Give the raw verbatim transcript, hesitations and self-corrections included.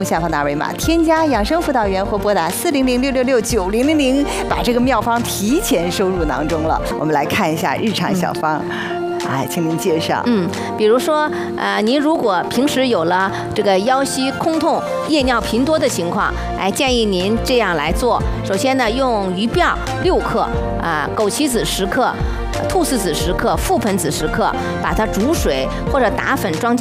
下方的二维码添加养生辅导员或拨打四零零六六六九零零零，把这个妙方提前收入囊中了。我们来看一下日常小方。嗯哎，请您介绍。 嗯，比如说，呃，您如果平时有了这个腰膝空痛、夜尿频多的情况，哎，建议您这样来做。首先呢，用鱼鳔六克，啊、呃，枸杞子十克，菟丝子十克，覆盆子十克，把它煮水或者打粉装。